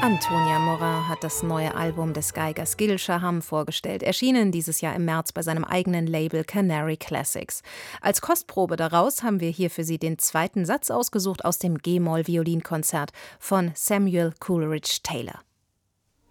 Antonia Morin hat das neue Album des Geigers Gil Shaham vorgestellt, erschienen dieses Jahr im März bei seinem eigenen Label Canary Classics. Als Kostprobe daraus haben wir hier für Sie den zweiten Satz ausgesucht aus dem G-Moll-Violinkonzert von Samuel Coleridge Taylor.